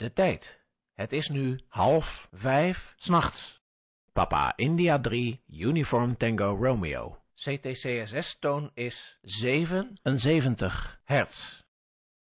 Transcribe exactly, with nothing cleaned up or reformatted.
De tijd. Het is nu half vijf 's nachts. Papa India drie, Uniform Tango Romeo. C T C S S-toon is zevenenzeventig hertz.